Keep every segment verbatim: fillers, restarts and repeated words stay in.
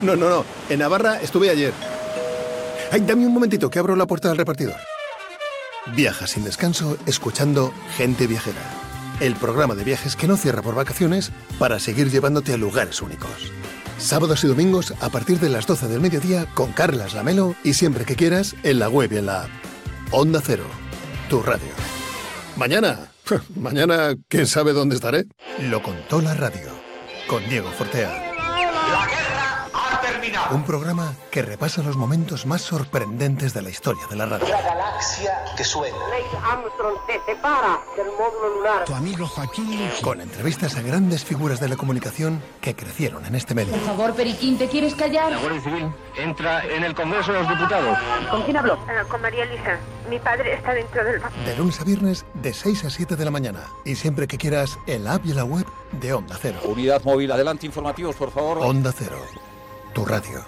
No, no, no. En Navarra estuve ayer. Ay, dame un momentito que abro la puerta del repartidor. Viaja sin descanso escuchando Gente Viajera. El programa de viajes que no cierra por vacaciones para seguir llevándote a lugares únicos. Sábados y domingos a partir de las doce del mediodía con Carlas Lamelo y siempre que quieras en la web y en la app. Onda Cero, tu radio. Mañana, mañana, ¿quién sabe dónde estaré? Lo contó la radio, con Diego Fortea. La guerra ha terminado. Un programa que repasa los momentos más sorprendentes de la historia de la radio. La galaxia que suena. Neil Armstrong se separa del módulo lunar. Tu amigo Joaquín Luqui. Con entrevistas a grandes figuras de la comunicación que crecieron en este medio. Por favor, Periquín, ¿te quieres callar? La Guardia Civil entra en el Congreso de los Diputados. ¿Con quién habló? Uh, con María Elisa. Mi padre está dentro del banco. De lunes a viernes, de seis a siete de la mañana. Y siempre que quieras, en la app y en la web de Onda Cero. Unidad móvil, adelante, informativos, por favor. Onda Cero, tu radio.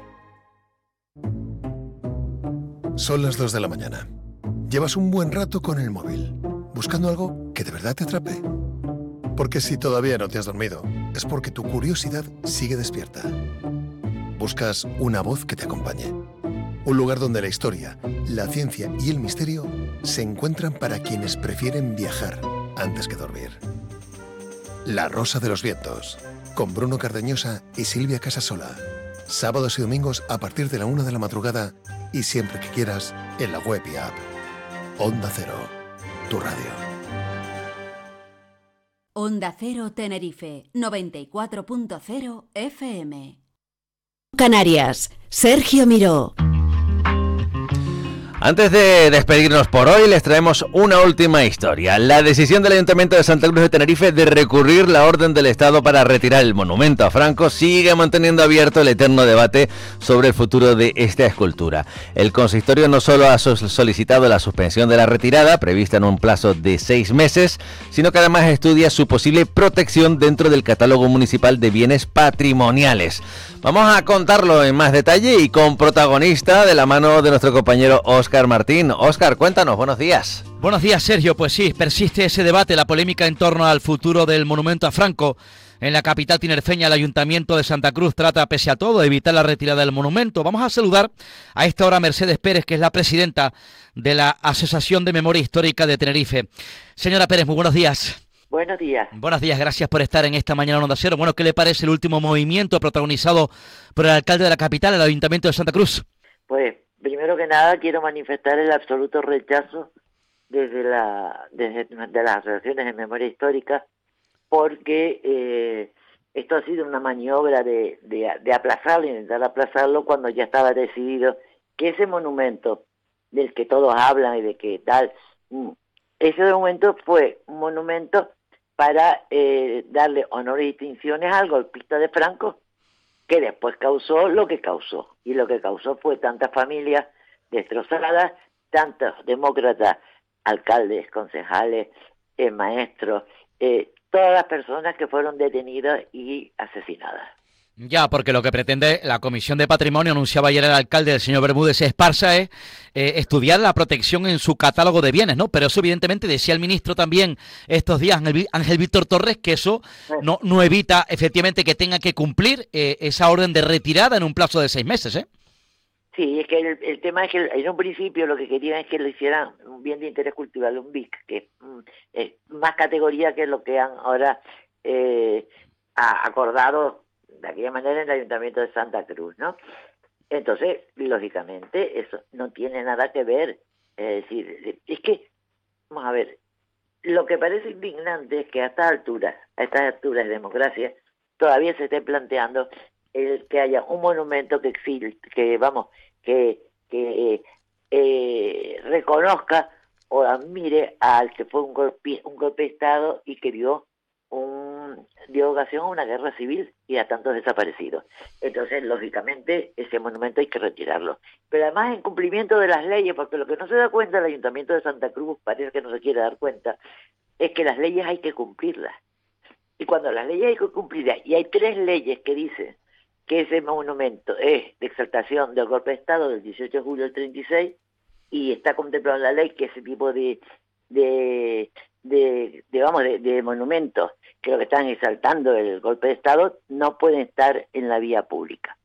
Son las dos de la mañana. Llevas un buen rato con el móvil, buscando algo que de verdad te atrape. Porque si todavía no te has dormido, es porque tu curiosidad sigue despierta. Buscas una voz que te acompañe. Un lugar donde la historia, la ciencia y el misterio se encuentran para quienes prefieren viajar antes que dormir. La Rosa de los Vientos, con Bruno Cardeñosa y Silvia Casasola. Sábados y domingos a partir de la una de la madrugada y siempre que quieras en la web y app. Onda Cero, tu radio. Onda Cero Tenerife, noventa y cuatro punto cero F M. Canarias, Sergio Miró. Antes de despedirnos por hoy, les traemos una última historia. La decisión del Ayuntamiento de Santa Cruz de Tenerife de recurrir la orden del Estado para retirar el monumento a Franco sigue manteniendo abierto el eterno debate sobre el futuro de esta escultura. El consistorio no solo ha solicitado la suspensión de la retirada, prevista en un plazo de seis meses, sino que además estudia su posible protección dentro del catálogo municipal de bienes patrimoniales. Vamos a contarlo en más detalle y con protagonista de la mano de nuestro compañero Óscar Martín. Óscar, cuéntanos, buenos días. Buenos días, Sergio. Pues sí, persiste ese debate, la polémica en torno al futuro del monumento a Franco. En la capital tinerfeña, el Ayuntamiento de Santa Cruz trata, pese a todo, de evitar la retirada del monumento. Vamos a saludar a esta hora a Mercedes Pérez, que es la presidenta de la Asociación de Memoria Histórica de Tenerife. Señora Pérez, muy buenos días. Buenos días. Buenos días, gracias por estar en esta mañana en Onda Cero. Bueno, ¿qué le parece el último movimiento protagonizado por el alcalde de la capital, el Ayuntamiento de Santa Cruz? Pues, primero que nada, quiero manifestar el absoluto rechazo desde, la, desde de las asociaciones de memoria histórica, porque eh, esto ha sido una maniobra de, de, de aplazarlo, intentar aplazarlo cuando ya estaba decidido que ese monumento del que todos hablan y de que tal, ese monumento fue un monumento para eh, darle honor y distinciones al golpista de Franco, que después causó lo que causó. Y lo que causó fue tantas familias destrozadas, tantos demócratas, alcaldes, concejales, eh, maestros, eh, todas las personas que fueron detenidas y asesinadas. Ya, porque lo que pretende la Comisión de Patrimonio, anunciaba ayer el alcalde, el señor Bermúdez Esparza, es eh, estudiar la protección en su catálogo de bienes, ¿no? Pero eso, evidentemente, decía el ministro también estos días, Ángel, Ángel Víctor Torres, que eso no, no evita, efectivamente, que tenga que cumplir eh, esa orden de retirada en un plazo de seis meses, ¿eh? Sí, es que el, el tema es que en un principio lo que querían es que lo hicieran un bien de interés cultural, un B I C, que mm, es más categoría que lo que han ahora eh, acordado de aquella manera en el Ayuntamiento de Santa Cruz, ¿no? Entonces, lógicamente, eso no tiene nada que ver. Es decir, es que, vamos a ver, lo que parece indignante es que a estas alturas, a estas alturas de democracia, todavía se esté planteando el que haya un monumento que exil, que vamos, que, que eh, reconozca o admire al que fue un golpe, un golpe de Estado y que dio un dio ocasión a una guerra civil y a tantos desaparecidos. Entonces, lógicamente, ese monumento hay que retirarlo. Pero además, en cumplimiento de las leyes, porque lo que no se da cuenta el Ayuntamiento de Santa Cruz, parece que no se quiere dar cuenta, es que las leyes hay que cumplirlas. Y cuando las leyes hay que cumplirlas, y hay tres leyes que dicen que ese monumento es de exaltación del golpe de Estado del dieciocho de julio del treinta y seis, y está contemplado en la ley que ese tipo de de, de, de, vamos, de, de monumentos que lo que están exaltando el golpe de Estado no pueden estar en la vía pública.